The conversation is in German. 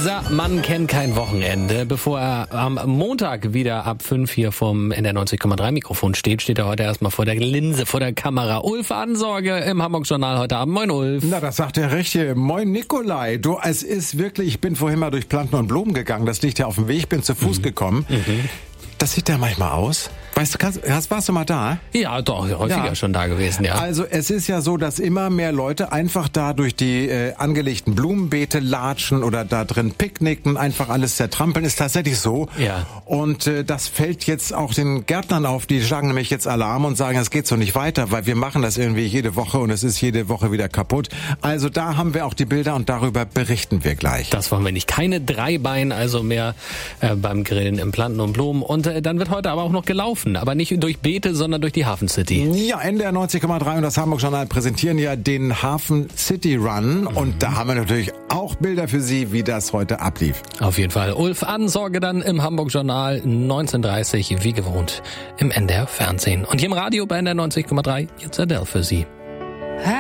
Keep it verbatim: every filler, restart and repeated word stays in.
Dieser Mann kennt kein Wochenende. Bevor er am Montag wieder ab fünf hier vom N D R neunzig Komma drei Mikrofon steht, steht er heute erstmal vor der Linse, vor der Kamera. Ulf Ansorge im Hamburg-Journal heute Abend. Moin Ulf. Na, das sagt der Richtige. Moin Nikolai. Du, es ist wirklich, ich bin vorhin mal durch Planten und Blumen gegangen. Das liegt ja auf dem Weg, bin zu Fuß mhm. gekommen. Mhm. Das sieht ja manchmal aus. Weißt du, kannst, warst du mal da? Ja, doch, häufiger ja. schon da gewesen, ja. Also es ist ja so, dass immer mehr Leute einfach da durch die äh, angelegten Blumenbeete latschen oder da drin picknicken, einfach alles zertrampeln, ist tatsächlich so. Ja. Und äh, das fällt jetzt auch den Gärtnern auf, die schlagen nämlich jetzt Alarm und sagen, es geht so nicht weiter, weil wir machen das irgendwie jede Woche und es ist jede Woche wieder kaputt. Also da haben wir auch die Bilder und darüber berichten wir gleich. Das wollen wir nicht. Keine drei Beine also mehr äh, beim Grillen im Planten und Blumen. Und äh, dann wird heute aber auch noch gelaufen. Aber nicht durch Beete, sondern durch die Hafen City. Ja, N D R neunzig Komma drei und das Hamburg-Journal präsentieren ja den Hafen City Run. Mhm. Und da haben wir natürlich auch Bilder für Sie, wie das heute ablief. Auf jeden Fall. Ulf Ansorge dann im Hamburg-Journal neunzehn Uhr dreißig, wie gewohnt, im N D R Fernsehen. Und hier im Radio bei N D R neunzig Komma drei, jetzt Adele für Sie.